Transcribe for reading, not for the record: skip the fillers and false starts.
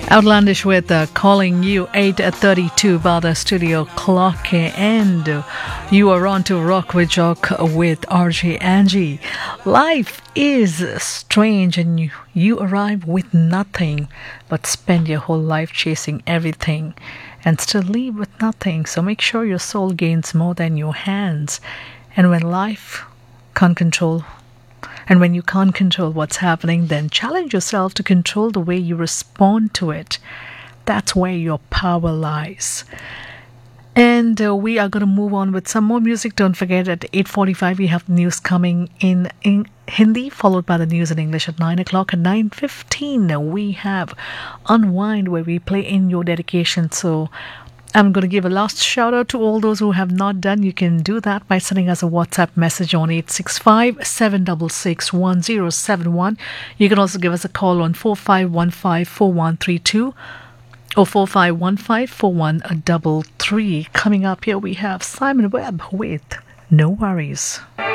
Outlandish with Calling You 8:32 by the studio clock, and you are on to Rock with Jock with RJ Angie. Life is strange and you arrive with nothing but spend your whole life chasing everything and still leave with nothing. So make sure your soul gains more than your hands. And when life can't control And when you can't control what's happening, then challenge yourself to control the way you respond to it. That's where your power lies. And we are going to move on with some more music. Don't forget, at 8:45 we have news coming in Hindi, followed by the news in English at 9 o'clock. At 9:15 we have Unwind, where we play in your dedication. So I'm going to give a last shout out to all those who have not done. You can do that by sending us a WhatsApp message on 865-766-1071. You can also give us a call on 4515-4132 or 4515-4133. Coming up here we have Simon Webb with No Worries.